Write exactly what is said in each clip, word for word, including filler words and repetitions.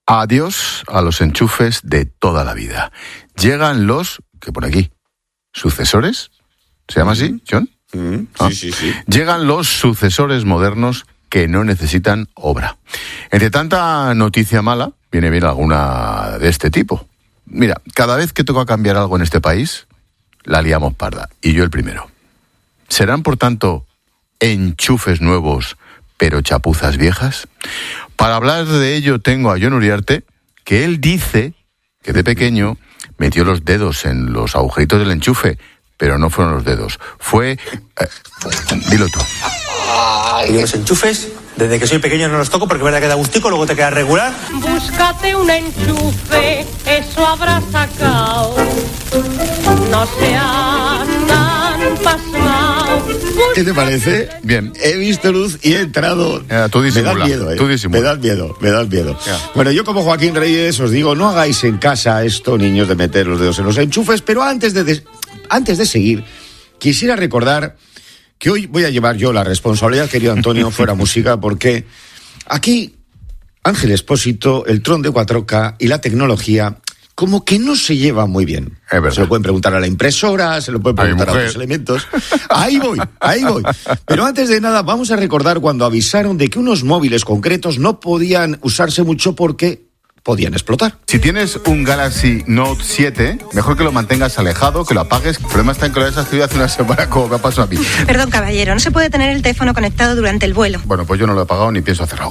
Adiós a los enchufes de toda la vida. Llegan los, que por aquí, sucesores, ¿se llama así, John? Mm, ¿Ah? Sí, sí, sí. Llegan los sucesores modernos que no necesitan obra. Entre tanta noticia mala, viene bien alguna de este tipo. Mira, cada vez que toca cambiar algo en este país, la liamos parda, y yo el primero. ¿Serán, por tanto, enchufes nuevos, pero chapuzas viejas? Para hablar de ello tengo a Jon Uriarte, que él dice que de pequeño metió los dedos en los agujeritos del enchufe, pero no fueron los dedos. Fue... Eh, dilo tú. Y los enchufes, desde que soy pequeño no los toco porque es verdad que da gustico, luego te queda regular. Búscate un enchufe, eso habrás sacado. No seas tan pasmao. ¿Qué te parece? Bien. He visto luz y he entrado. Eh, tú disimula, me da miedo, ¿eh? tú disimula. Me da miedo, me da miedo. Ya. Bueno, yo como Joaquín Reyes os digo, no hagáis en casa esto, niños, de meter los dedos en los enchufes, pero antes de, de antes de seguir, quisiera recordar que hoy voy a llevar yo la responsabilidad, querido Antonio, fuera música, porque aquí Ángel Expósito, el Tron de cuatro K y la tecnología como que no se llevan muy bien. Es verdad. Se lo pueden preguntar a la impresora, se lo pueden preguntar a, a otros elementos. Ahí voy, ahí voy. Pero antes de nada, vamos a recordar cuando avisaron de que unos móviles concretos no podían usarse mucho porque podían explotar. Si tienes un Galaxy Note siete, mejor que lo mantengas alejado, que lo apagues. El problema está en que lo hayas adquirido hace una semana, como me ha pasado a mí. Perdón, caballero, no se puede tener el teléfono conectado durante el vuelo. Bueno, pues yo no lo he apagado ni pienso hacerlo.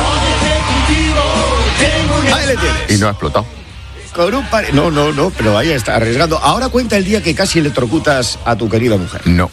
Ahí le tienes. Y no ha explotado. Con un par... No, no, no, pero ahí está, arriesgando. Ahora cuenta el día que casi electrocutas a tu querida mujer. No.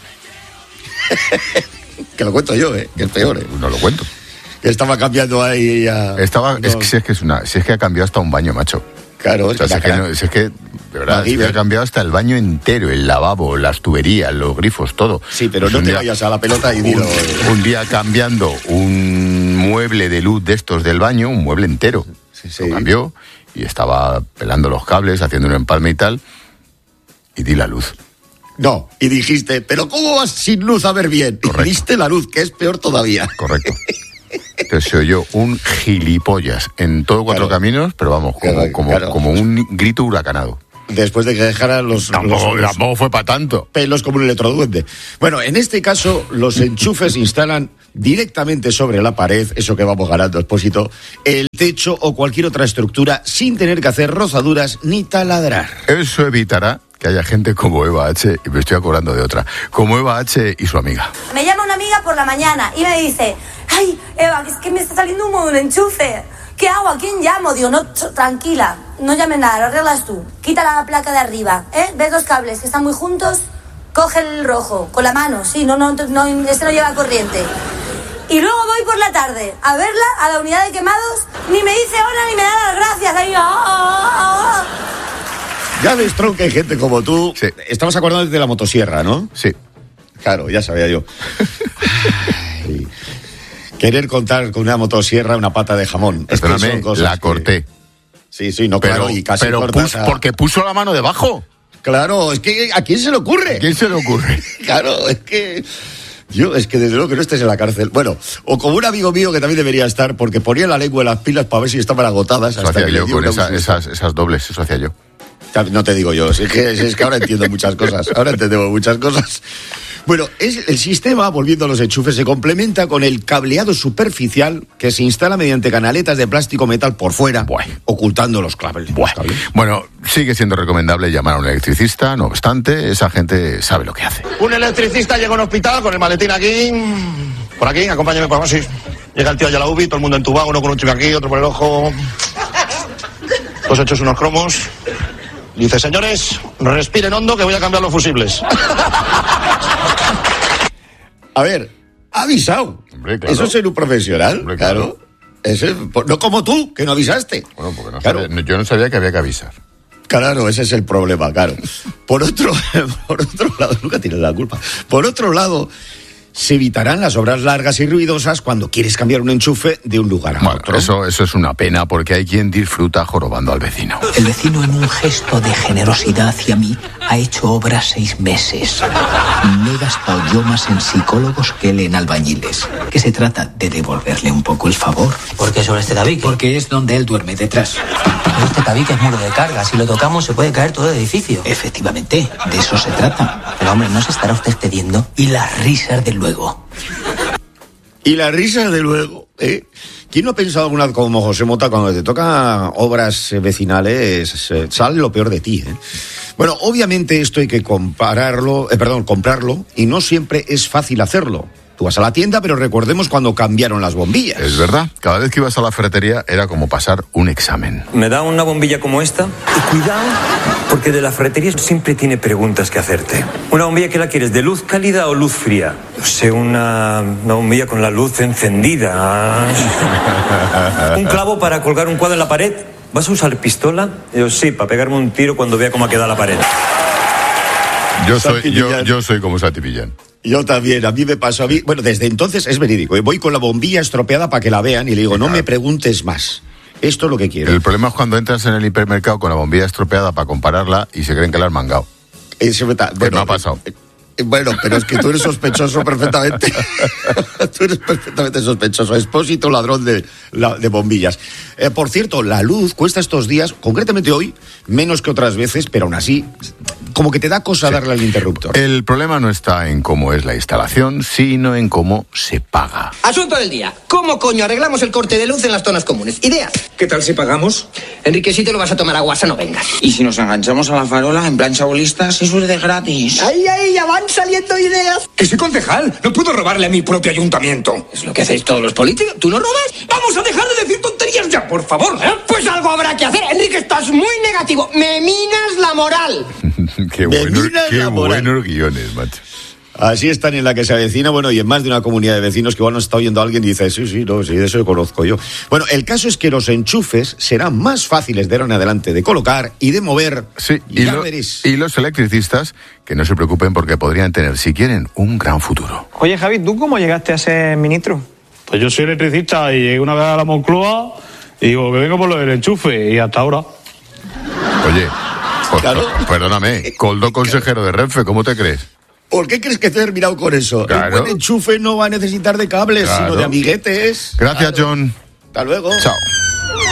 Que lo cuento yo, ¿eh? Que es peor, ¿eh? No lo cuento. Que estaba cambiando ahí ya... Estaba, no. es que si es que es una, si es que ha cambiado hasta un baño, macho. Claro, O sea, si es, que no, si es que, de verdad, es que ha cambiado hasta el baño entero, el lavabo, las tuberías, los grifos, todo. Sí, pero Pues no un te día- vayas a la pelota y dilo. Un, un día cambiando un mueble de luz de estos del baño, un mueble entero. Sí, sí. Lo cambió y estaba pelando los cables, haciendo un empalme y tal, y di la luz. No, y dijiste, pero ¿cómo vas sin luz a ver bien? Correcto. Y diste la luz, que es peor todavía. Correcto. Entonces se oyó un gilipollas en todo Cuatro Claro. Caminos, pero vamos, como, Claro, como, claro. como un grito huracanado. Después de que dejaran los, Tampoco, los- los tampoco fue para tanto. pelos como un electroduende. Bueno, en este caso, los enchufes instalan directamente sobre la pared, eso que vamos ganando, Expósito, el techo o cualquier otra estructura sin tener que hacer rozaduras ni taladrar. Eso evitará que haya gente como Eva H, y me estoy acordando de otra, como Eva H y su amiga. Me llama una amiga por la mañana y me dice, ay, Eva, que es que me está saliendo humo de un enchufe. ¿Qué hago? ¿A quién llamo? Digo, no, tr- tranquila, no llames nada, lo arreglas tú. Quita la placa de arriba, ¿eh? ¿Ves los cables que están muy juntos? Coge el rojo, con la mano, sí, no, no, no, este no lleva corriente. Y luego voy por la tarde a verla a la unidad de quemados, ni me dice hola ni me da las gracias. Ahí, ah, ah, ah. Ya ves, Tron, que hay gente como tú. Sí. Estamos acordando de la motosierra, ¿no? Sí. Claro, ya sabía yo. Ay, querer contar con una motosierra una pata de jamón. Es que Perdóname, son cosas la que- corté. Sí, sí, no, Pero, claro, y casi pero cortas pus- a- porque puso la mano debajo. Claro, es que ¿a quién se le ocurre? ¿A quién se le ocurre? Claro, es que... Yo, es que desde luego que no estés en la cárcel. Bueno, o como un amigo mío que también debería estar, porque ponía la lengua en las pilas para ver si estaban agotadas. Eso hasta hacía que le yo dio con una esa- susto. esas, esas dobles, eso hacía yo. No te digo yo, si es que, si es que ahora entiendo muchas cosas, ahora entendemos muchas cosas. Bueno, es, el sistema, volviendo a los enchufes, se complementa con el cableado superficial que se instala mediante canaletas de plástico metal por fuera, Buah. ocultando los cables. los cables. Bueno, sigue siendo recomendable llamar a un electricista, no obstante, esa gente sabe lo que hace. Un electricista llega a un hospital con el maletín aquí. Por aquí, acompáñame por así. Llega el tío allá a la U B I, todo el mundo entubado, uno con un chico aquí, otro por el ojo. Todos hechos unos cromos. Dice, señores, respiren hondo que voy a cambiar los fusibles. A ver, ha avisado. Hombre, claro. Eso es ser un profesional, Hombre, claro. claro. Ese- no como tú, que no avisaste. Bueno, porque no Claro. sabía- yo no sabía que había que avisar. Claro, ese es el problema, claro. Por otro, por otro lado, nunca tienes la culpa. Por otro lado, se evitarán las obras largas y ruidosas cuando quieres cambiar un enchufe de un lugar a Bueno, otro. eso, eso es una pena porque hay quien disfruta jorobando al vecino. El vecino, en un gesto de generosidad hacia mí, ha hecho obra seis meses. No he gastado yo más en psicólogos que él en albañiles. Que se trata de devolverle un poco el favor. ¿Por qué sobre este tabique? Porque es donde él duerme, detrás. Pero este tabique es muro de carga. Si lo tocamos se puede caer todo el edificio. Efectivamente, de eso se trata. Pero hombre, ¿no se estará usted excediendo? Y las risas de luego. Y la risa, de luego, ¿eh? ¿Quién no ha pensado alguna vez como José Mota cuando te toca obras vecinales, eh, sale lo peor de ti, ¿eh? Bueno, obviamente esto hay que compararlo, eh, perdón, comprarlo, y no siempre es fácil hacerlo. Tú vas a la tienda, pero recordemos cuando cambiaron las bombillas. Es verdad, cada vez que ibas a la ferretería era como pasar un examen. Me da una bombilla como esta y cuidado, porque de la ferretería siempre tiene preguntas que hacerte. Una bombilla que la quieres, ¿de luz cálida o luz fría? No sé, una, una bombilla con la luz encendida. ¿Un clavo para colgar un cuadro en la pared? ¿Vas a usar pistola? Yo sí, para pegarme un tiro cuando vea cómo ha quedado la pared. Yo soy, yo, yo soy como Santi Millán. Yo también, a mí me pasó a mí. Bueno, desde entonces es verídico. ¿eh? Voy con la bombilla estropeada para que la vean y le digo, no me preguntes más. Esto es lo que quiero. El problema es cuando entras en el hipermercado con la bombilla estropeada para compararla y se creen que la has mangado. Eso me, ta- bueno, me ha pasado. Eh, eh, bueno, pero es que tú eres sospechoso perfectamente. Tú eres perfectamente sospechoso. Expósito, ladrón de, la, de bombillas. Eh, por cierto, la luz cuesta estos días, concretamente hoy, menos que otras veces, pero aún así, como que te da cosa Sí. darle al interruptor. El problema no está en cómo es la instalación, sino en cómo se paga. Asunto del día. ¿Cómo coño arreglamos el corte de luz en las zonas comunes? Ideas. ¿Qué tal si pagamos? Enrique, si te lo vas a tomar a guasa, no vengas. Y si nos enganchamos a la farola en plan chabolistas, eso es de gratis. Ay, ay, ya van saliendo ideas. Que soy concejal, no puedo robarle a mi propio ayuntamiento. Es lo que hacéis todos los políticos. ¿Tú no robas? Vamos a dejar de decir tonterías ya, por favor. ¿eh? Pues algo habrá que hacer. Enrique, estás muy negativo. Me minas la moral. Qué, Me bueno, miras qué la moral. buenos guiones, macho. Así están en la que se avecina, bueno, y en más de una comunidad de vecinos que igual nos está oyendo alguien y dice, sí, sí, no, sí, de eso lo conozco yo. Bueno, el caso es que los enchufes serán más fáciles de ahora en adelante de colocar y de mover. Sí, y, ya lo- veréis. y los electricistas, que no se preocupen porque podrían tener, si quieren, un gran futuro. Oye, Javi, ¿tú cómo llegaste a ser ministro? Pues yo soy electricista y llegué una vez a la Moncloa y digo que vengo por lo del enchufe y hasta ahora. Oye, pues, Claro. perdóname, Coldo consejero de Renfe, ¿cómo te crees? ¿Por qué crees que he terminado con eso? Claro. El buen enchufe no va a necesitar de cables, Claro. sino de amiguetes. Gracias, Claro. John. Hasta luego. Chao.